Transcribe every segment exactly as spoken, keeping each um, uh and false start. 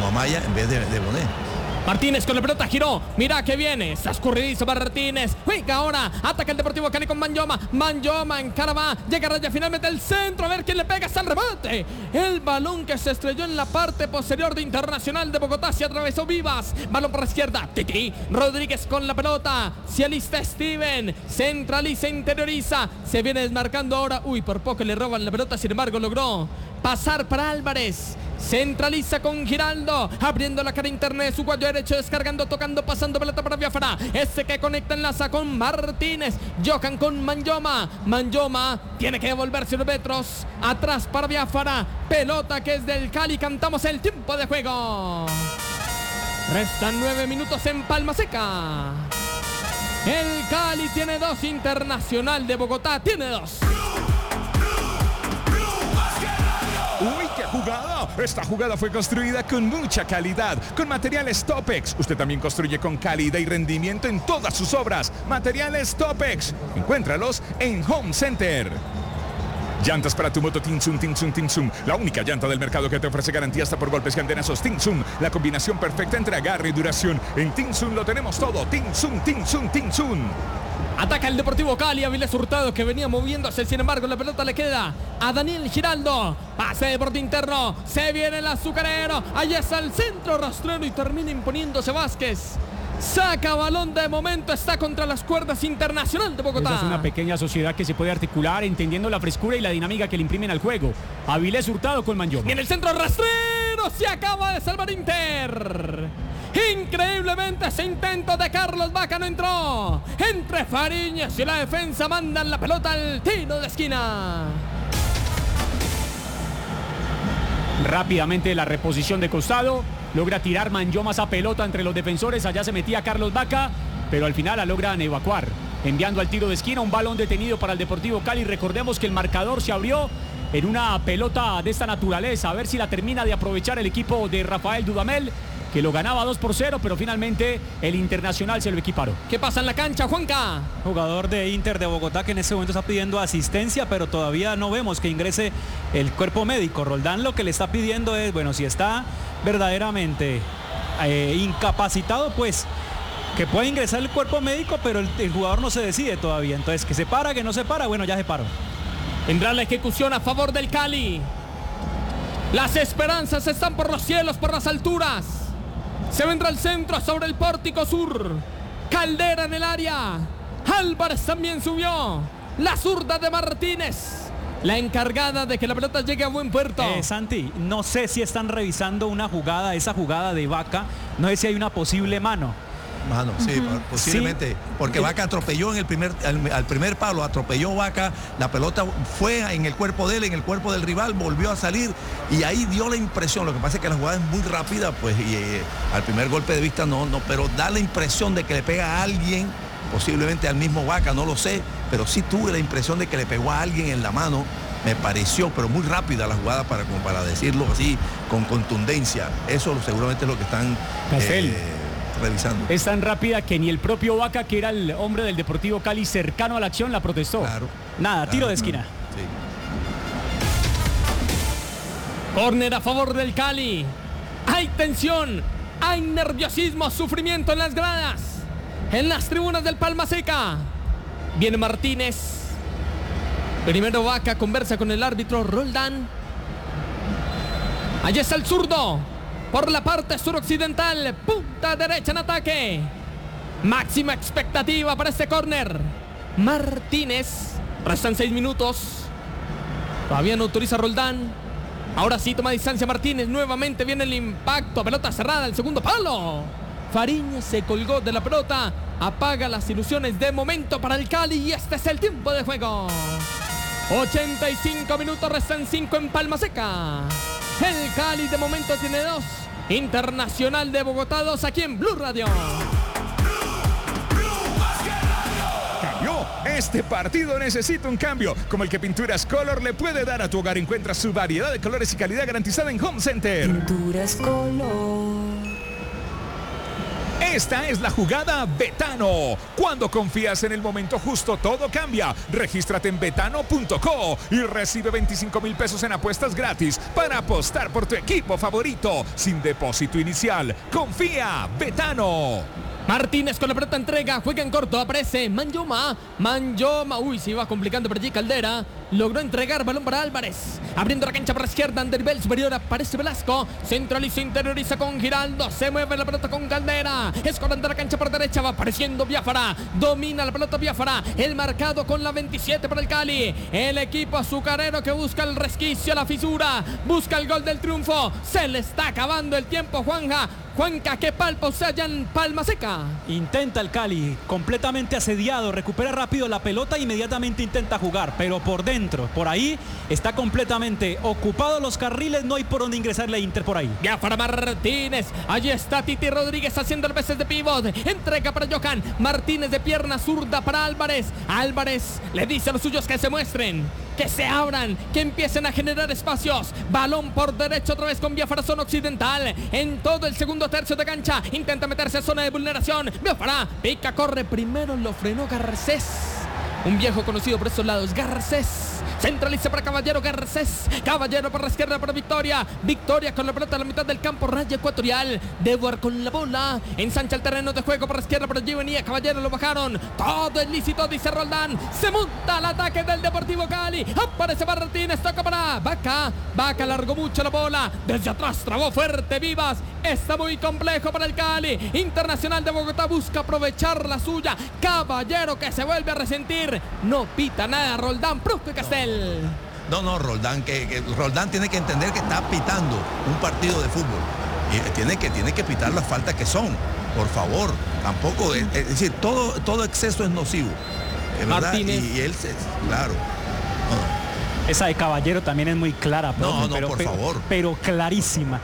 Amaya en vez de, de Bonet. Martínez con la pelota giró. Mira que viene. Está escurridizo Martínez. Juega ahora. Ataca el Deportivo Cali con Manyoma. Manyoma en cara va. Llega a raya finalmente el centro. A ver quién le pega. Está el rebote. El balón que se estrelló en la parte posterior de Internacional de Bogotá. Se atravesó Vivas. Balón por la izquierda. Titi Rodríguez con la pelota. Se alista Steven. Centraliza, interioriza. Se viene desmarcando ahora. Uy, por poco le roban la pelota. Sin embargo, logró pasar para Álvarez. Centraliza con Giraldo, abriendo la cara interna de su cuello derecho, descargando, tocando, pasando pelota para Biafara. Este que conecta, enlaza con Martínez. Johan con Manyoma. Manyoma tiene que devolverse unos metros atrás para Biafara. Pelota que es del Cali. Cantamos el tiempo de juego. Restan nueve minutos en Palma Seca. El Cali tiene dos. Internacional de Bogotá tiene dos. ¡Uy, qué jugada! Esta jugada fue construida con mucha calidad, con materiales Topex. Usted también construye con calidad y rendimiento en todas sus obras. Materiales Topex. Encuéntralos en Home Center. Llantas para tu moto Tinsum, Tinsum, Tinsum. La única llanta del mercado que te ofrece garantía hasta por golpes y andenazos. Tinsum, la combinación perfecta entre agarre y duración. En Tinsum lo tenemos todo. Tinsum, Tinsum, Tinsum. Ataca el Deportivo Cali, Avilés Hurtado que venía moviéndose, sin embargo la pelota le queda a Daniel Giraldo. Pase de borde interno, se viene el azucarero, allí está el centro rastrero y termina imponiéndose Vázquez. Saca balón de momento, está contra las cuerdas. Internacional de Bogotá. Esa es una pequeña sociedad que se puede articular entendiendo la frescura y la dinámica que le imprimen al juego. Avilés Hurtado con Manyoma. Y en el centro rastrero se acaba de salvar Inter. Increíblemente ese intento de Carlos Vaca no entró. Entre Fariñas y la defensa mandan la pelota al tiro de esquina. Rápidamente la reposición de costado. Logra tirar Manyoma esa pelota entre los defensores. Allá se metía Carlos Vaca, pero al final la logran evacuar, enviando al tiro de esquina un balón detenido para el Deportivo Cali. Recordemos que el marcador se abrió en una pelota de esta naturaleza. A ver si la termina de aprovechar el equipo de Rafael Dudamel, que lo ganaba dos por cero, pero finalmente el Internacional se lo equiparó. ¿Qué pasa en la cancha, Juanca? Jugador de Inter de Bogotá que en este momento está pidiendo asistencia, pero todavía no vemos que ingrese el cuerpo médico. Roldán lo que le está pidiendo es, bueno, si está verdaderamente eh, incapacitado, pues que puede ingresar el cuerpo médico, pero el, el jugador no se decide todavía. Entonces, que se para, que no se para, bueno, ya se paró. Vendrá la ejecución a favor del Cali. Las esperanzas están por los cielos, por las alturas. Se vendrá el centro sobre el pórtico sur. Caldera en el área. Álvarez también subió. La zurda de Martínez, la encargada de que la pelota llegue a buen puerto. Eh, Santi, no sé si están revisando una jugada, esa jugada de Vaca. No sé si hay una posible mano. Mano, sí, uh-huh. posiblemente. Sí. Porque Vaca atropelló en el primer, al, al primer palo, atropelló Vaca, la pelota fue en el cuerpo de él, en el cuerpo del rival, volvió a salir y ahí dio la impresión. Lo que pasa es que la jugada es muy rápida, pues, y eh, al primer golpe de vista no, no, pero da la impresión de que le pega a alguien, posiblemente al mismo Vaca, no lo sé, pero sí tuve la impresión de que le pegó a alguien en la mano. Me pareció, pero muy rápida la jugada para, como para decirlo así, con contundencia. Eso seguramente es lo que están eh, revisando. Es tan rápida que ni el propio Vaca, que era el hombre del Deportivo Cali cercano a la acción, la protestó. Claro. Nada, Claro, tiro de esquina. Sí. Córner a favor del Cali. Hay tensión, hay nerviosismo, sufrimiento en las gradas, en las tribunas del Palma Seca. Viene Martínez. Primero Vaca conversa con el árbitro Roldán. Allí está el zurdo. Por la parte suroccidental, punta derecha en ataque. Máxima expectativa para este córner. Martínez. Restan seis minutos. Todavía no autoriza Roldán. Ahora sí toma distancia Martínez. Nuevamente viene el impacto. Pelota cerrada, el segundo palo. Fariñas se colgó de la pelota. Apaga las ilusiones de momento para el Cali. Y este es el tiempo de juego. ochenta y cinco minutos, restan cinco en Palma Seca. El Cali de momento tiene dos. Internacional de Bogotá dos aquí en Blue Radio. Cambió. Este partido necesita un cambio, como el que Pinturas Color le puede dar a tu hogar. Encuentra su variedad de colores y calidad garantizada en Home Center. Pinturas Color. Esta es la jugada Betano. Cuando confías en el momento justo, todo cambia. Regístrate en betano punto co y recibe veinticinco mil pesos en apuestas gratis para apostar por tu equipo favorito sin depósito inicial. Confía, Betano. Martínez con la pelota entrega, juega en corto, aparece Manyoma, Manyoma, uy, se iba complicando por allí Caldera, logró entregar balón para Álvarez, abriendo la cancha por la izquierda, ante nivel superior aparece Velasco, centraliza, interioriza con Giraldo, se mueve la pelota con Caldera, escorando la cancha por derecha, va apareciendo Biafara, domina la pelota Biafara, el marcado con la veintisiete para el Cali, el equipo azucarero que busca el resquicio, la fisura, busca el gol del triunfo, se le está acabando el tiempo, Juanja, Juanca, que palpa se halla en palma seca. Intenta el Cali, completamente asediado, recupera rápido la pelota e inmediatamente intenta jugar, pero por dentro, por ahí, está completamente ocupado los carriles, no hay por dónde ingresarle a Inter por ahí. Biafara Martínez, allí está Titi Rodríguez haciendo el veces de pívot, entrega para Johan, Martínez de pierna zurda para Álvarez, Álvarez le dice a los suyos que se muestren, que se abran, que empiecen a generar espacios, balón por derecho otra vez con Biafara, zona occidental, en todo el segundo tercio de cancha, intenta meterse a zona de vulneración, Biafara, pica, corre, primero lo frenó Garcés, un viejo conocido por estos lados, Garcés. Centraliza para Caballero, Garcés, Caballero por la izquierda para Victoria, Victoria con la pelota a la mitad del campo, raya ecuatorial, Dewar con la bola, ensancha el terreno de juego por la izquierda, por allí venía Caballero, lo bajaron, todo es lícito, dice Roldán, se monta el ataque del Deportivo Cali, aparece Martínez, toca para Vaca, Vaca largó mucho la bola, desde atrás trabó fuerte Vivas, está muy complejo para el Cali, Internacional de Bogotá busca aprovechar la suya, Caballero que se vuelve a resentir, no pita nada Roldán, profe Castel. No, no, Roldán, que, que Roldán tiene que entender que está pitando un partido de fútbol. Y tiene que, tiene que pitar las faltas que son. Por favor, tampoco, es, es decir, todo, todo exceso es nocivo. Es verdad, Martínez. y, y él, se, claro. No. Esa de Caballero también es muy clara, profe, No, no, pero, por pero, favor. pero clarísima.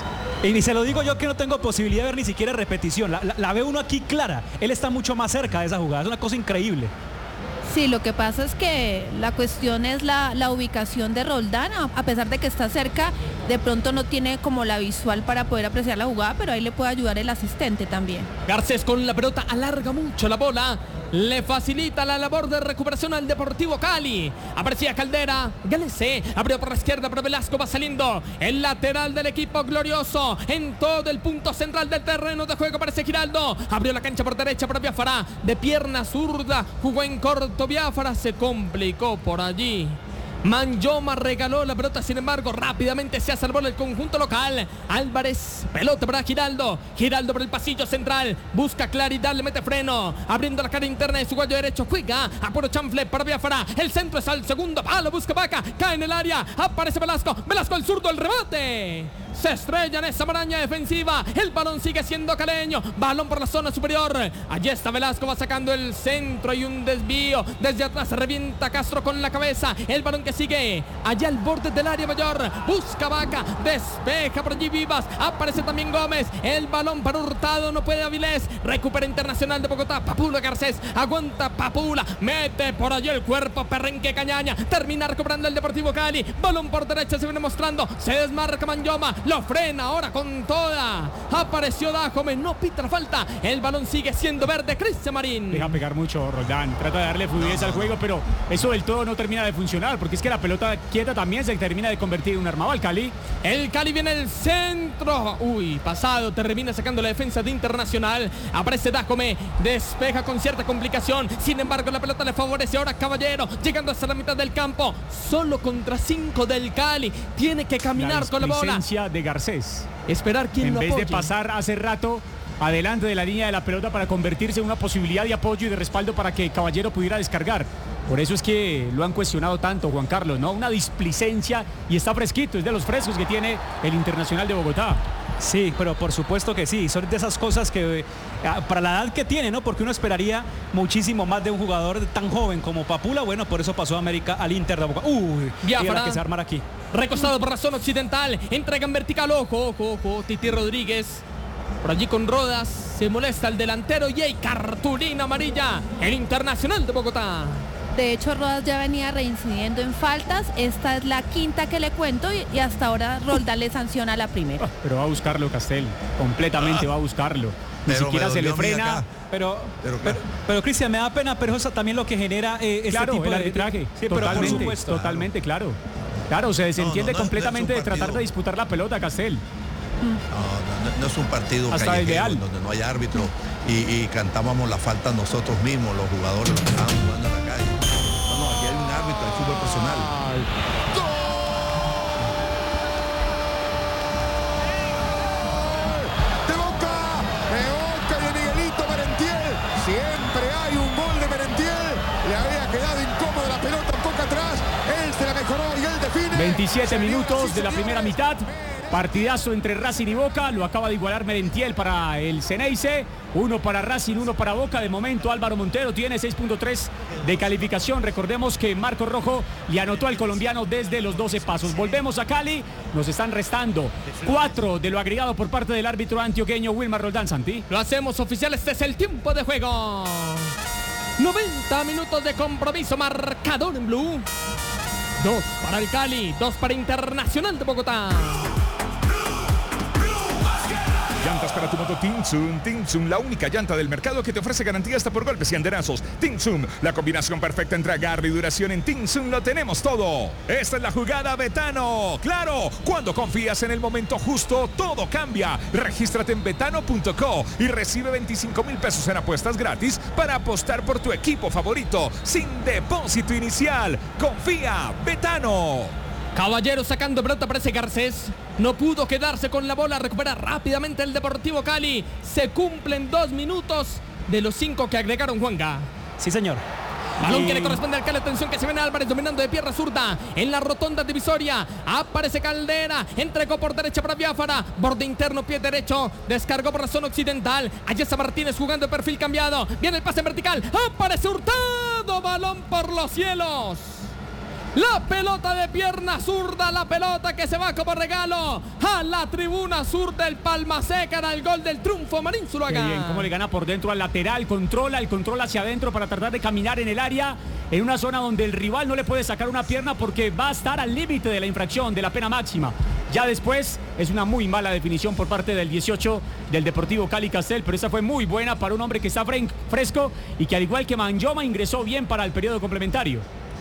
Y ni se lo digo yo que no tengo posibilidad de ver ni siquiera repetición. La, la, la ve uno aquí clara. Él está mucho más cerca de esa jugada. Es una cosa increíble. Sí, lo que pasa es que la cuestión es la, la ubicación de Roldán, a, a pesar de que está cerca, de pronto no tiene como la visual para poder apreciar la jugada, pero ahí le puede ayudar el asistente también. Garcés con la pelota alarga mucho la bola, le facilita la labor de recuperación al Deportivo Cali. Aparecía Caldera, Galese, abrió por la izquierda, pero Velasco va saliendo. El lateral del equipo glorioso, en todo el punto central del terreno de juego aparece Giraldo. Abrió la cancha por derecha para Biafara, de pierna zurda, jugó en corto Biafara, se complicó por allí. Manyoma regaló la pelota, sin embargo rápidamente se ha salvado el conjunto local. Álvarez, pelota para Giraldo, Giraldo por el pasillo central, busca claridad, le mete freno, abriendo la cara interna de su cuello derecho, juega a puro chanfle para Biafara, el centro es al segundo palo, busca Vaca, cae en el área, aparece Velasco, Velasco el zurdo, el remate, se estrella en esa maraña defensiva, el balón sigue siendo caleño, balón por la zona superior, allí está Velasco, va sacando el centro y un desvío, desde atrás revienta Castro con la cabeza, el balón que sigue allá al borde del área mayor, busca Vaca, despeja por allí Vivas, aparece también Gómez, el balón para Hurtado, no puede Avilés, recupera Internacional de Bogotá, Papula Garcés, aguanta Papula, mete por allí el cuerpo, Perrenque Cañaña, termina recuperando el Deportivo Cali, balón por derecha, se viene mostrando, se desmarca Manyoma, lo frena ahora con toda, apareció Dajome, no pita la falta, el balón sigue siendo verde, Cristian Marín. Deja pegar mucho Roldán, trata de darle fluidez al juego, pero eso del todo no termina de funcionar, porque es que la pelota quieta también se termina de convertir en un armado. Cali. El Cali viene el centro. Uy, pasado, termina sacando la defensa de Internacional. Aparece Dajome, despeja con cierta complicación. Sin embargo, la pelota le favorece ahora a Caballero, llegando hasta la mitad del campo. Solo contra cinco del Cali. Tiene que caminar la con la bola. La de Garcés. Esperar quien en lo vez apoye. de pasar hace rato adelante de la línea de la pelota para convertirse en una posibilidad de apoyo y de respaldo para que Caballero pudiera descargar. Por eso es que lo han cuestionado tanto, Juan Carlos, ¿no? Una displicencia, y está fresquito, es de los frescos que tiene el Internacional de Bogotá. Sí, pero por supuesto que sí, son de esas cosas que para la edad que tiene, ¿no? Porque uno esperaría muchísimo más de un jugador tan joven como Papula. Bueno, por eso pasó a América al Inter de Bogotá. Uy, Biafara, que se armar aquí. Recostado por la zona occidental, entrega en vertical, ojo, ojo, ojo, Titi Rodríguez. Por allí con Rodas, se molesta el delantero y hay cartulina amarilla, el Internacional de Bogotá. De hecho, Rodas ya venía reincidiendo en faltas. Esta es la quinta que le cuento y, y hasta ahora Roldán le sanciona la primera. Pero va a buscarlo Castel, completamente va a buscarlo. Ni Pero siquiera me se le dolió a mí frena. acá. Pero, Pero, pero, claro. pero, Cristian, me da pena, pero eso también lo que genera eh, este Claro, tipo el de arbitraje. Sí, pero por totalmente, supuesto. totalmente, claro. Claro, se desentiende no, no, completamente no es de un tratar partido. de disputar la pelota, Castel. No, no, no es un partido Hasta callejero ideal. donde no hay árbitro y, y cantábamos la falta nosotros mismos, los jugadores, los que estaban jugando en la calle. No, no, aquí hay un árbitro, hay fútbol profesional. De Boca, de Boca y de Miguelito Merentiel. Siempre hay un gol de Merentiel. Le había quedado incómoda la pelota un poco atrás. Él se la mejoró y él define. veintisiete Se vio minutos así, de la señores. primera mitad. Partidazo entre Racing y Boca. Lo acaba de igualar Merentiel para el Ceneice. Uno para Racing, uno para Boca. De momento Álvaro Montero tiene seis punto tres de calificación. Recordemos que Marco Rojo le anotó al colombiano desde los doce pasos. Volvemos a Cali. Nos están restando cuatro de lo agregado por parte del árbitro antioqueño Wilmar Roldán. Santi. Lo hacemos oficial, este es el tiempo de juego. noventa minutos de compromiso, marcador en blue. Dos para el Cali, dos para Internacional de Bogotá. Llantas para tu moto Tinsun. Tinsun, la única llanta del mercado que te ofrece garantía hasta por golpes y andenazos. Tinsun, la combinación perfecta entre agarre y duración. En Tinsun lo tenemos todo. Esta es la jugada Betano. Claro, cuando confías en el momento justo, todo cambia. Regístrate en betano punto co y recibe veinticinco mil pesos en apuestas gratis para apostar por tu equipo favorito sin depósito inicial. Confía, Betano. Caballero sacando pelota, aparece Garcés. No pudo quedarse con la bola. Recupera rápidamente el Deportivo Cali. Se cumplen dos minutos de los cinco que agregaron Juanga. Sí, señor. Balón Y- que le corresponde al Cali. Atención que se viene Álvarez dominando de pierna zurda en la rotonda divisoria. Aparece Caldera. Entregó por derecha para Biafara. Borde interno, pie derecho. Descargó por la zona occidental. Allí está Martínez jugando de perfil cambiado. Viene el pase en vertical. Aparece Hurtado. Balón por los cielos. La pelota de pierna zurda, la pelota que se va como regalo a la tribuna sur del Palma Seca, era el gol del triunfo Marín Qué Zuluaga. bien, cómo le gana por dentro al lateral, controla el control hacia adentro para tratar de caminar en el área, en una zona donde el rival no le puede sacar una pierna porque va a estar al límite de la infracción, de la pena máxima. Ya después es una muy mala definición por parte del dieciocho del Deportivo Cali Castel, pero esa fue muy buena para un hombre que está fren- fresco y que al igual que Manyoma ingresó bien para el periodo complementario.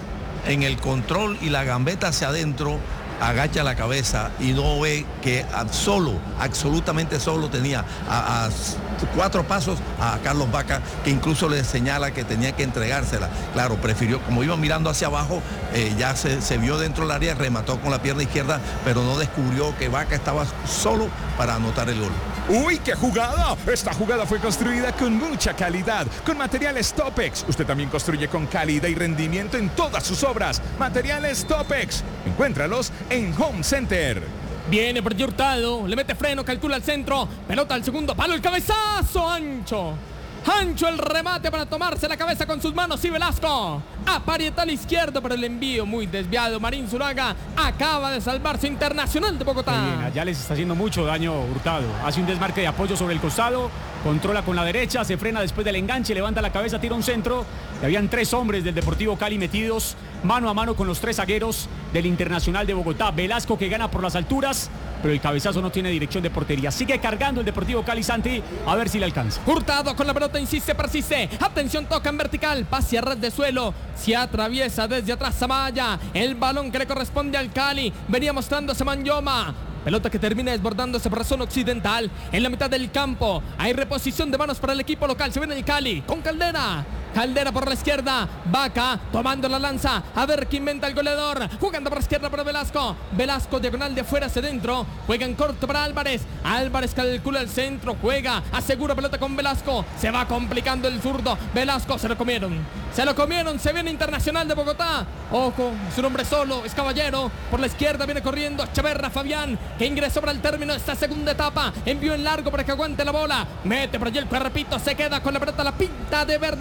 En el control y la gambeta hacia adentro, agacha la cabeza y no ve que a- solo, absolutamente solo tenía a, a cuatro pasos a Carlos Vaca, que incluso le señala que tenía que entregársela. Claro, prefirió, como iba mirando hacia abajo, eh, ya se, se vio dentro del área, remató con la pierna izquierda, pero no descubrió que Vaca estaba solo para anotar el gol. ¡Uy, qué jugada! Esta jugada fue construida con mucha calidad, con materiales Topex. Usted también construye con calidad y rendimiento en todas sus obras. Materiales Topex. Encuéntralos en Home Center. Viene por Hurtado, le mete freno, calcula el centro, pelota al segundo palo, el cabezazo ancho. Ancho el remate para tomarse la cabeza con sus manos y Velasco. Aparieta al izquierdo, pero el envío muy desviado. Marín Zuluaga acaba de salvarse Internacional de Bogotá. Qué bien, allá les está haciendo mucho daño Hurtado. Hace un desmarque de apoyo sobre el costado, controla con la derecha, se frena después del enganche, levanta la cabeza, tira un centro. Y habían tres hombres del Deportivo Cali metidos mano a mano con los tres zagueros del Internacional de Bogotá. Velasco que gana por las alturas, pero el cabezazo no tiene dirección de portería. Sigue cargando el Deportivo Cali, Santi, a ver si le alcanza. Hurtado con la pelota, insiste, persiste. Atención, toca en vertical, pase a red de suelo. Se atraviesa desde atrás Zamaya. El balón que le corresponde al Cali. Venía mostrándose Manyoma. Pelota que termina desbordándose por la zona occidental. En la mitad del campo hay reposición de manos para el equipo local. Se viene el Cali con Caldera. Caldera por la izquierda. Vaca tomando la lanza. A ver qué inventa el goleador. Jugando por la izquierda para Velasco. Velasco diagonal de afuera hacia adentro. Juega en corto para Álvarez. Álvarez calcula el centro. Juega. Asegura pelota con Velasco. Se va complicando el zurdo. Velasco se lo comieron. Se lo comieron. Se viene Internacional de Bogotá. Ojo. Es un hombre solo. Es Caballero. Por la izquierda viene corriendo Chaverra Fabián, que ingresó para el término de esta segunda etapa. Envió en largo para que aguante la bola. Mete por allí el cuerpito. Se queda con la pelota. La pinta de verde Biafara.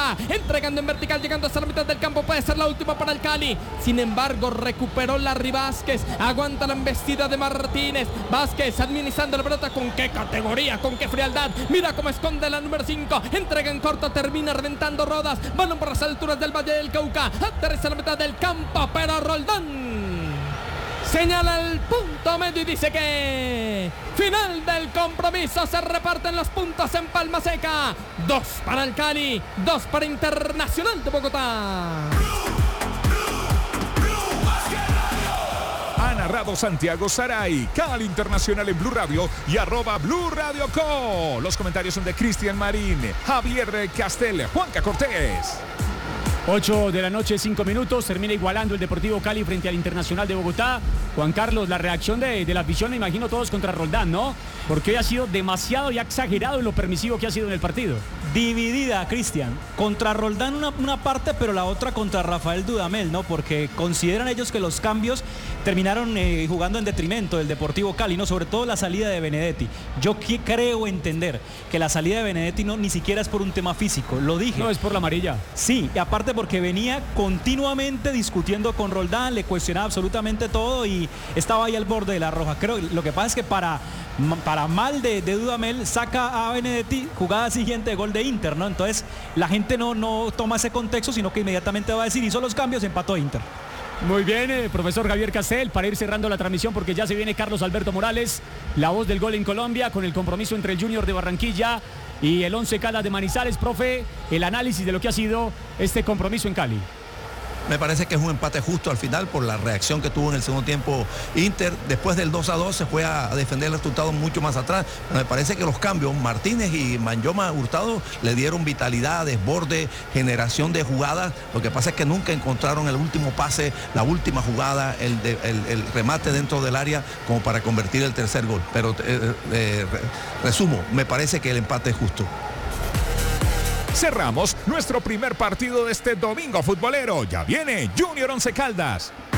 Bogotá, entregando en vertical, llegando hasta la mitad del campo, puede ser la última para el Cali. Sin embargo, recuperó Larry Vázquez, aguanta la embestida de Martínez. Vázquez administrando la pelota, con qué categoría, con qué frialdad. Mira cómo esconde la número cinco, entrega en corto, termina reventando Rodas. Balón por las alturas del Valle del Cauca, aterriza a la mitad del campo, pero Roldán señala el punto medio y dice que final del compromiso. Se reparten los puntos en Palma Seca. Dos para el Cali, dos para Internacional de Bogotá. Ha narrado Santiago Saray, Cali Internacional en Blue Radio y arroba Blue Radio Co. Los comentarios son de Cristian Marín, Javier Castel, Juanca Cortés. ocho de la noche, cinco minutos, termina igualando el Deportivo Cali frente al Internacional de Bogotá. Juan Carlos, la reacción de, de la afición, me imagino todos contra Roldán, ¿no? Porque hoy ha sido demasiado y exagerado en lo permisivo que ha sido en el partido. Dividida, Cristian. Contra Roldán una, una parte, pero la otra contra Rafael Dudamel, ¿no? Porque consideran ellos que los cambios terminaron eh, jugando en detrimento del Deportivo Cali, ¿no? Sobre todo la salida de Benedetti. Yo creo entender que la salida de Benedetti no, ni siquiera es por un tema físico, lo dije. No, es por la amarilla. Sí, y aparte porque venía continuamente discutiendo con Roldán, le cuestionaba absolutamente todo y estaba ahí al borde de la roja. Creo que lo que pasa es que para, para mal de, de Dudamel saca a Benedetti, jugada siguiente, gol de Inter, ¿no? Entonces la gente no, no toma ese contexto, sino que inmediatamente va a decir, hizo los cambios, empató Inter. Muy bien, eh, profesor Javier Castel, para ir cerrando la transmisión porque ya se viene Carlos Alberto Morales, la voz del gol en Colombia, con el compromiso entre el Junior de Barranquilla y el Once Caldas de Manizales. Profe, el análisis de lo que ha sido este compromiso en Cali. Me parece que es un empate justo al final por la reacción que tuvo en el segundo tiempo Inter. Después del dos a dos se fue a defender el resultado mucho más atrás. Pero me parece que los cambios, Martínez y Manyoma Hurtado, le dieron vitalidad, desborde, generación de jugadas. Lo que pasa es que nunca encontraron el último pase, la última jugada, el, de, el, el remate dentro del área como para convertir el tercer gol. Pero eh, eh, resumo, me parece que el empate es justo. Cerramos nuestro primer partido de este domingo futbolero. Ya viene Junior Once Caldas.